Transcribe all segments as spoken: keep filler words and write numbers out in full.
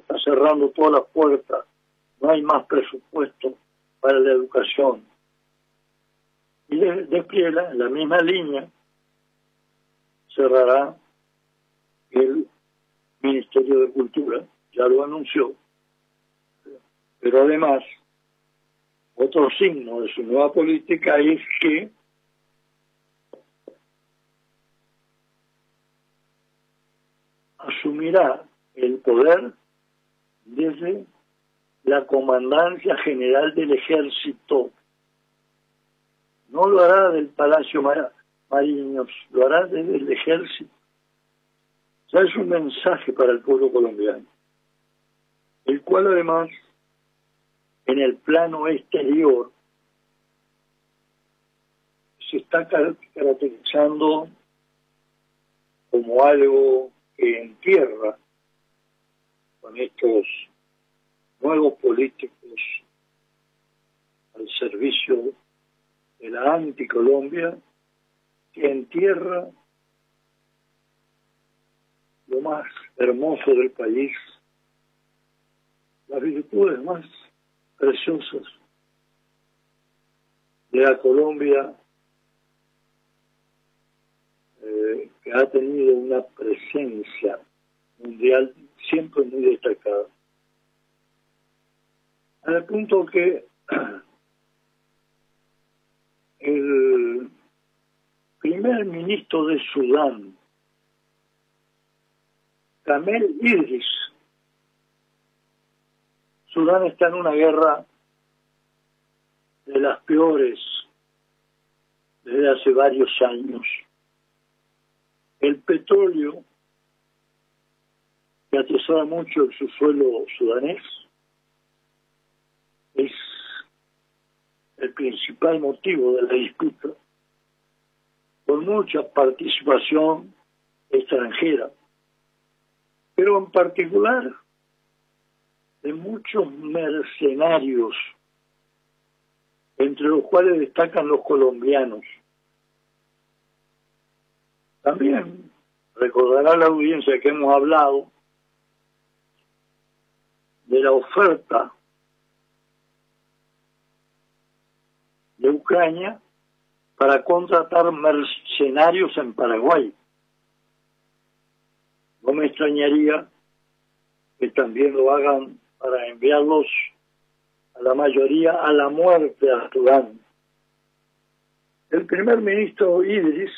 está cerrando todas las puertas, no hay más presupuesto para la educación. Y de, de Piela, en la misma línea, cerrará el Ministerio de Cultura, ya lo anunció, pero además, otro signo de su nueva política es que asumirá el poder desde la Comandancia General del Ejército. No lo hará del Palacio Mar Mariños, lo hará desde el Ejército. Ya es un mensaje para el pueblo colombiano, el cual además, en el plano exterior, se está caracterizando como algo que entierra con estos nuevos políticos al servicio de la anticolombia, que entierra lo más hermoso del país, las virtudes más preciosas de la Colombia, eh, que ha tenido una presencia mundial siempre muy destacada. Al punto que el primer ministro de Sudán, Kamel Idris, Sudán está en una guerra de las peores desde hace varios años. El petróleo, que atesora mucho el subsuelo sudanés, es el principal motivo de la disputa, con mucha participación extranjera, pero en particular de muchos mercenarios, entre los cuales destacan los colombianos. También recordará la audiencia que hemos hablado de la oferta de Ucrania para contratar mercenarios en Paraguay. No me extrañaría que también lo hagan para enviarlos a la mayoría a la muerte a Sudán. El primer ministro Idris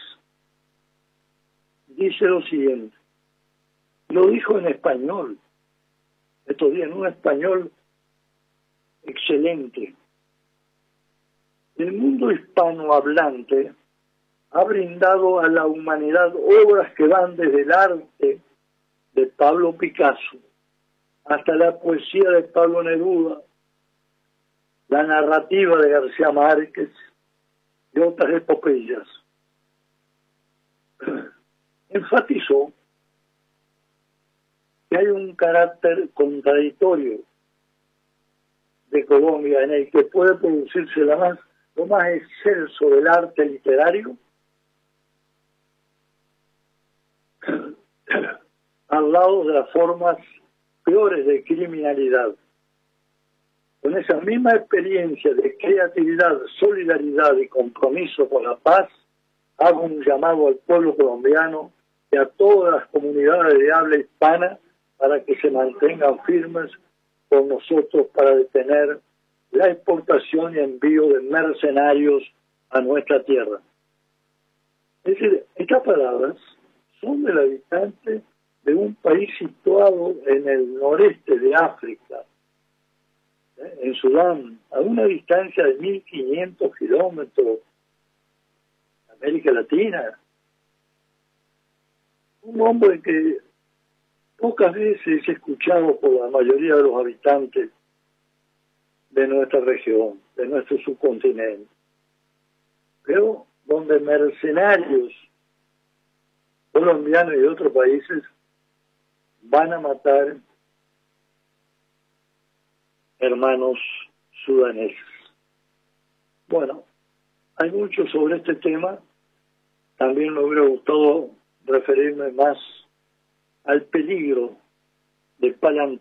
dice lo siguiente, lo dijo en español, estos días en un español excelente. El mundo hispanohablante ha brindado a la humanidad obras que van desde el arte de Pablo Picasso hasta la poesía de Pablo Neruda, la narrativa de García Márquez y otras epopeyas. Enfatizó que hay un carácter contradictorio de Colombia en el que puede producirse la más, lo más excelso del arte literario al lado de las formas peores de criminalidad. Con esa misma experiencia de creatividad, solidaridad y compromiso con la paz, hago un llamado al pueblo colombiano y a todas las comunidades de habla hispana para que se mantengan firmes con nosotros para detener la exportación y envío de mercenarios a nuestra tierra. Es decir, estas palabras son del habitante de un país situado en el noreste de África, ¿eh? en Sudán, a una distancia de mil quinientos kilómetros, América Latina. Un hombre que pocas veces es escuchado por la mayoría de los habitantes de nuestra región, de nuestro subcontinente, pero donde mercenarios colombianos y de otros países van a matar hermanos sudaneses. Bueno, hay mucho sobre este tema. También me hubiera gustado referirme más al peligro de